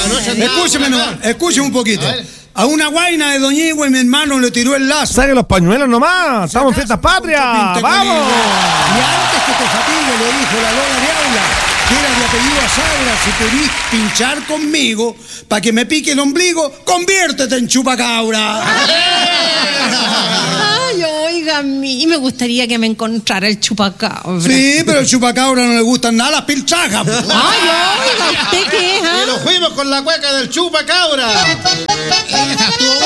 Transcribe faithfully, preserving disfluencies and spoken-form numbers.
Escúcheme, no, escúcheme un poquito. A una guaina de Doñigüe mi hermano le tiró el lazo. Saque los pañuelos nomás, estamos en fiestas patrias. ¡Vamos! Y antes que te fatigue, le dijo la Lola de Aula, que era de apellido Asagra, si querís pinchar conmigo para que me pique el ombligo, conviértete en chupacabra. Ay, oiga, a mí me gustaría que me encontrara el chupacabra. Sí, pero el chupacabra no le gustan nada las piltrajas. Ay, oiga, ¿usted qué es? Y nos fuimos con la cueca del chupacabra. Esa estuvo